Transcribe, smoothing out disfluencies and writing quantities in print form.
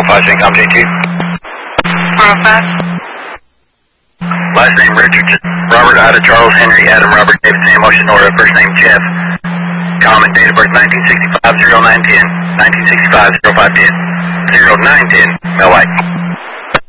405, com J2. 405. Last name Richardson. Robert Ida Charles Henry Adam Robert David Sam Ocean Nora. First name Jeff. Common date of birth 1965 0910. 1965 0510. 0910. Mel White.